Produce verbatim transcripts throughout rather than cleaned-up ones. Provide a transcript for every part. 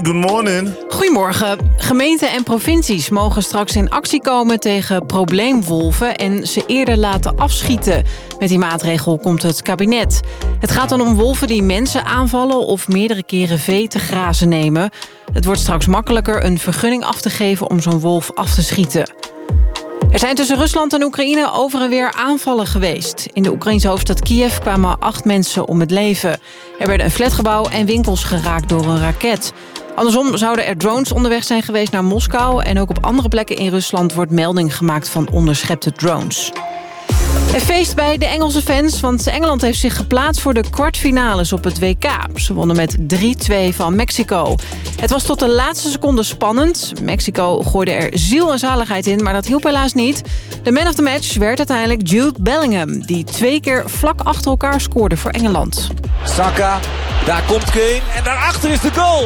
good morning. Goedemorgen. Gemeenten en provincies mogen straks in actie komen tegen probleemwolven en ze eerder laten afschieten. Met die maatregel komt het kabinet. Het gaat dan om wolven die mensen aanvallen of meerdere keren vee te grazen nemen. Het wordt straks makkelijker een vergunning af te geven om zo'n wolf af te schieten. Er zijn tussen Rusland en Oekraïne over en weer aanvallen geweest. In de Oekraïnse hoofdstad Kiev kwamen acht mensen om het leven. Er werden een flatgebouw en winkels geraakt door een raket. Andersom zouden er drones onderweg zijn geweest naar Moskou. En ook op andere plekken in Rusland wordt melding gemaakt van onderschepte drones. Een feest bij de Engelse fans, want Engeland heeft zich geplaatst voor de kwartfinales op het W K. Ze wonnen met drie twee van Mexico. Het was tot de laatste seconde spannend. Mexico gooide er ziel en zaligheid in, maar dat hielp helaas niet. De man of the match werd uiteindelijk Jude Bellingham, die twee keer vlak achter elkaar scoorde voor Engeland. Saka, daar komt Kane en daarachter is de goal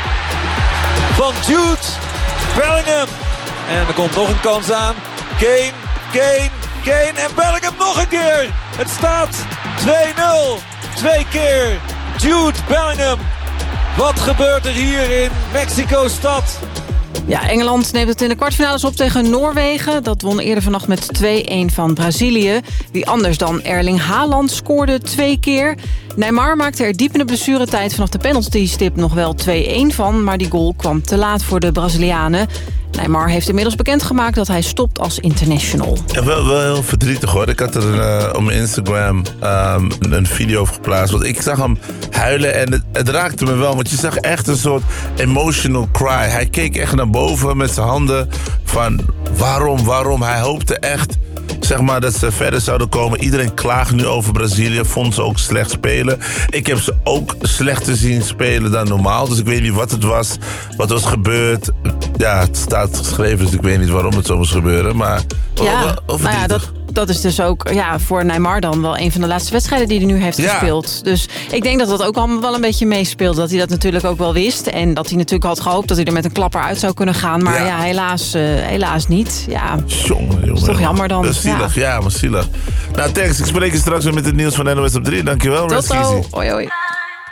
van Jude Bellingham. En er komt nog een kans aan. Kane, Kane... Kane en Bellingham nog een keer. Het staat twee nul. Twee keer Jude Bellingham. Wat gebeurt er hier in Mexico-stad? Ja, Engeland neemt het in de kwartfinales op tegen Noorwegen. Dat won eerder vannacht met twee-een van Brazilië. Wie anders dan Erling Haaland scoorde twee keer. Neymar maakte er diep in de blessuretijd vanaf de penalty-stip nog wel twee-een van. Maar die goal kwam te laat voor de Brazilianen. Neymar heeft inmiddels bekendgemaakt dat hij stopt als international. Ja, wel, wel heel verdrietig hoor. Ik had er uh, op mijn Instagram um, een video over geplaatst. Want ik zag hem huilen en het, het raakte me wel. Want je zag echt een soort emotional cry. Hij keek echt naar boven met zijn handen van waarom, waarom. Hij hoopte echt, zeg maar, dat ze verder zouden komen. Iedereen klaagt nu over Brazilië. Vond ze ook slecht spelen. Ik heb ze ook slechter zien spelen dan normaal. Dus ik weet niet wat het was. Wat was gebeurd. Ja, het staat geschreven, dus ik weet niet waarom het zo moest gebeuren. Maar ja, over nou ja, dat, dat is dus ook ja, voor Neymar dan wel een van de laatste wedstrijden die hij nu heeft ja. gespeeld. Dus ik denk dat dat ook allemaal wel een beetje meespeelt. Dat hij dat natuurlijk ook wel wist. En dat hij natuurlijk had gehoopt dat hij er met een klapper uit zou kunnen gaan. Maar ja, ja helaas, uh, helaas niet. Ja, jongen, jongen, dat is toch jammer dan. Dat is zielig, ja, ja maar zielig. Nou, thanks. Ik spreek je straks weer met het nieuws van N O S op drie. Dankjewel, Tot zo. Hoi, hoi.